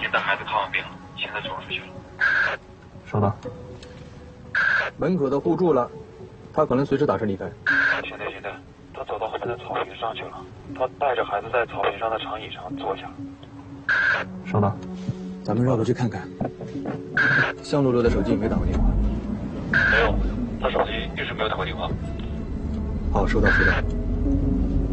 你的孩子看完病了，现在走出去了。 收到。门口的护住了，他可能随时打车离开。 现在，他走到后面的草坪上去了。他带着孩子在草坪上的长椅上坐下。 收到。咱们绕过去看看。向露露的手机没打过电话。 没有，他手机一直没有打过电话。 好，收到。